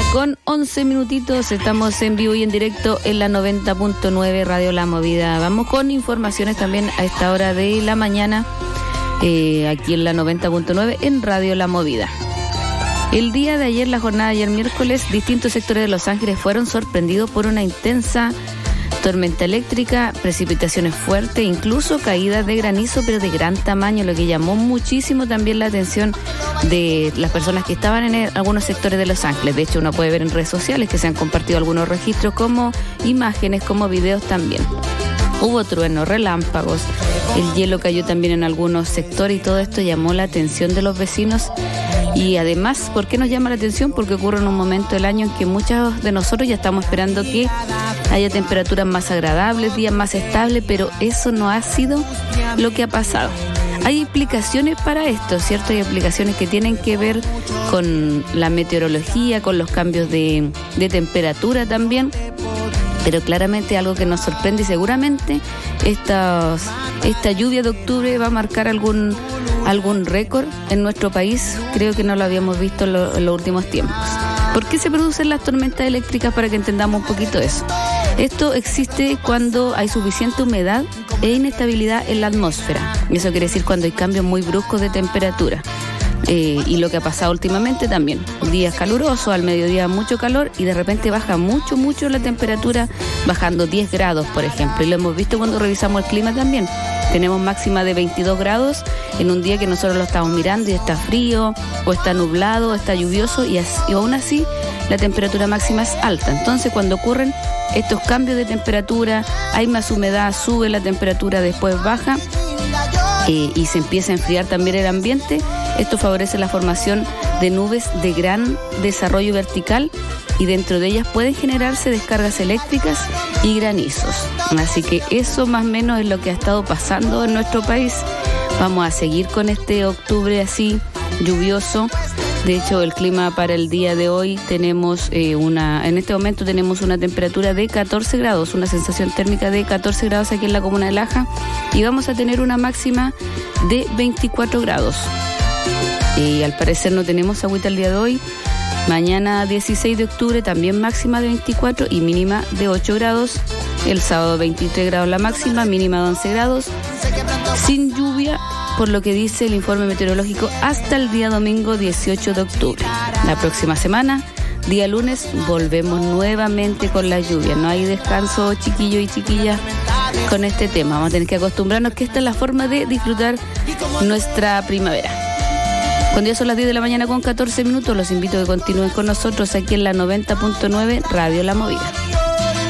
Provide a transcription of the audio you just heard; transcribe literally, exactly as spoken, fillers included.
Con once minutitos estamos en vivo y en directo en la noventa punto nueve Radio La Movida. Vamos con informaciones también a esta hora de la mañana, eh, aquí en la noventa punto nueve en Radio La Movida. El día de ayer, la jornada de ayer miércoles, distintos sectores de Los Ángeles fueron sorprendidos por una intensa tormenta eléctrica, precipitaciones fuertes, incluso caídas de granizo, pero de gran tamaño, lo que llamó muchísimo también la atención de las personas que estaban en el, algunos sectores de Los Ángeles. De hecho, uno puede ver en redes sociales que se han compartido algunos registros, como imágenes, como videos también. Hubo truenos, relámpagos, el hielo cayó también en algunos sectores y todo esto llamó la atención de los vecinos. Y además, ¿por qué nos llama la atención? Porque ocurre en un momento del año en que muchos de nosotros ya estamos esperando que haya temperaturas más agradables, días más estables, pero eso no ha sido lo que ha pasado. Hay explicaciones para esto, ¿cierto? Hay explicaciones que tienen que ver con la meteorología, con los cambios de, de temperatura también, pero claramente algo que nos sorprende y seguramente estos, esta lluvia de octubre va a marcar algún, algún récord en nuestro país. Creo que no lo habíamos visto en, lo, en los últimos tiempos. ¿Por qué se producen las tormentas eléctricas? Para que entendamos un poquito eso. Esto existe cuando hay suficiente humedad e inestabilidad en la atmósfera. Eso quiere decir cuando hay cambios muy bruscos de temperatura. Eh, y lo que ha pasado últimamente también, días calurosos, al mediodía mucho calor y de repente baja mucho, mucho la temperatura, bajando diez grados, por ejemplo. Y lo hemos visto cuando revisamos el clima también. Tenemos máxima de veintidós grados en un día que nosotros lo estamos mirando y está frío, o está nublado, o está lluvioso, y, as- y aún así la temperatura máxima es alta. Entonces, cuando ocurren estos cambios de temperatura, hay más humedad, sube la temperatura, después baja, eh, y se empieza a enfriar también el ambiente. Esto favorece la formación de nubes de gran desarrollo vertical y dentro de ellas pueden generarse descargas eléctricas y granizos. Así que eso más o menos es lo que ha estado pasando en nuestro país. Vamos a seguir con este octubre así, lluvioso. De hecho, el clima para el día de hoy tenemos eh, una, en este momento tenemos una temperatura de catorce grados, una sensación térmica de catorce grados aquí en la comuna de Laja, y vamos a tener una máxima de veinticuatro grados. Y al parecer no tenemos agüita el día de hoy. Mañana dieciséis de octubre también máxima de veinticuatro y mínima de ocho grados. El sábado veintitrés grados la máxima, mínima de once grados. Sin lluvia, por lo que dice el informe meteorológico, hasta el día domingo dieciocho de octubre. La próxima semana, día lunes, volvemos nuevamente con la lluvia. No hay descanso, chiquillos y chiquillas, con este tema. Vamos a tener que acostumbrarnos que esta es la forma de disfrutar nuestra primavera. Cuando ya son las diez de la mañana con catorce minutos, los invito a que continúen con nosotros aquí en la noventa punto nueve Radio La Movida.